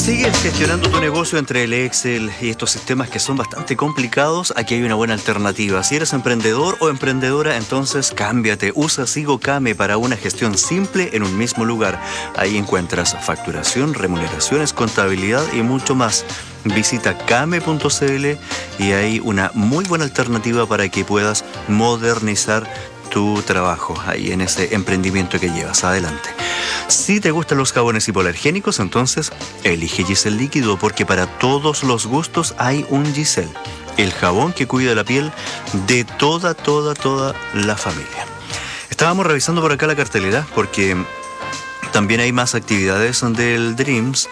¿Sigues gestionando tu negocio entre el Excel y estos sistemas que son bastante complicados? Aquí hay una buena alternativa. Si eres emprendedor o emprendedora, entonces cámbiate. Usa SigoKame para una gestión simple en un mismo lugar. Ahí encuentras facturación, remuneraciones, contabilidad y mucho más. Visita kame.cl y hay una muy buena alternativa para que puedas modernizar tu trabajo ahí en ese emprendimiento que llevas adelante. Si te gustan los jabones hipoalergénicos, entonces elige Giselle Líquido, porque para todos los gustos hay un Giselle, el jabón que cuida la piel de toda la familia. Estábamos revisando por acá la cartelera porque también hay más actividades del Dreams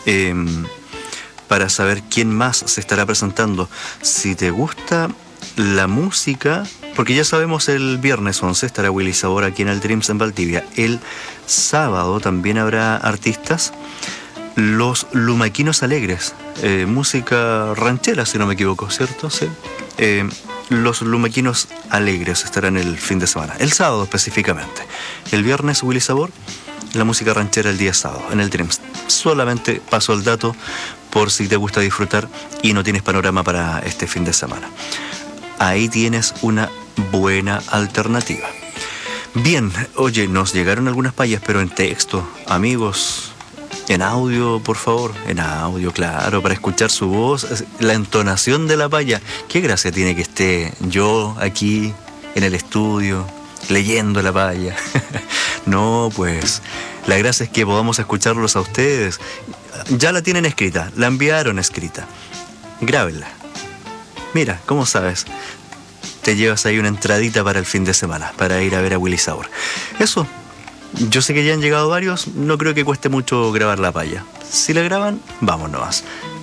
para saber quién más se estará presentando. Si te gusta la música, porque ya sabemos, el viernes 11 estará Willy Sabor aquí en el Dreams en Valdivia. El sábado también habrá artistas, los Lumaquinos Alegres, música ranchera, si no me equivoco, ¿cierto? Sí. Los Lumaquinos Alegres estarán el fin de semana, el sábado específicamente. El viernes Willy Sabor, la música ranchera el día sábado en el Dreams. Solamente paso el dato por si te gusta disfrutar y no tienes panorama para este fin de semana. Ahí tienes una buena alternativa. Bien, oye, nos llegaron algunas payas, pero en texto, amigos, en audio, por favor, en audio, claro, para escuchar su voz, la entonación de la paya. Qué gracia tiene que esté yo aquí en el estudio leyendo la paya. No, pues, la gracia es que podamos escucharlos a ustedes. Ya la tienen escrita, la enviaron escrita. Grábenla. Mira, ¿cómo sabes? Te llevas ahí una entradita para el fin de semana, para ir a ver a Willy Sabor. Eso, yo sé que ya han llegado varios, no creo que cueste mucho grabar la paya. Si la graban, vamos nomás.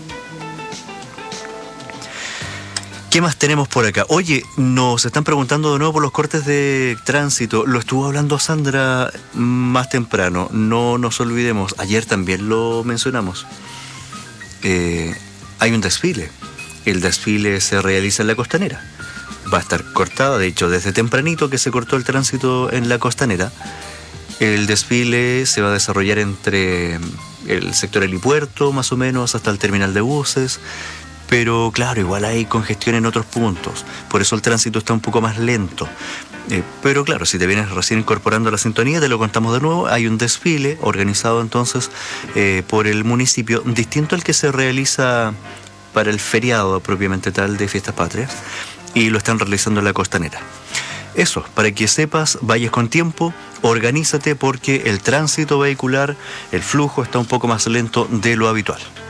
¿Qué más tenemos por acá? Oye, nos están preguntando de nuevo por los cortes de tránsito. Lo estuvo hablando Sandra más temprano. No nos olvidemos, ayer también lo mencionamos. Hay un desfile. El desfile se realiza en la Costanera. Va a estar cortada, de hecho, desde tempranito que se cortó el tránsito en la Costanera. El desfile se va a desarrollar entre el sector helipuerto, más o menos, hasta el terminal de buses. Pero claro, igual hay congestión en otros puntos. Por eso el tránsito está un poco más lento. Pero claro, si te vienes recién incorporando a la sintonía, te lo contamos de nuevo. Hay un desfile organizado entonces por el municipio, distinto al que se realiza para el feriado propiamente tal de Fiestas Patrias, y lo están realizando en la Costanera. Eso, para que sepas, vayas con tiempo, organízate, porque el tránsito vehicular, el flujo está un poco más lento de lo habitual.